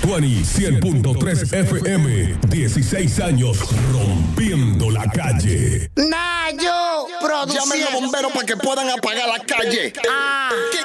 20 100.3 FM. 16 años rompiendo la calle. Nayo, producción. Llamen a los bomberos para que puedan apagar la calle.